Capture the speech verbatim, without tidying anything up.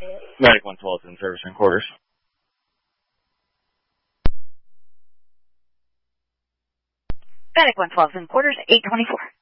Medic one twelve is in service in quarters. Medic one twelve is in quarters, eight twenty-four.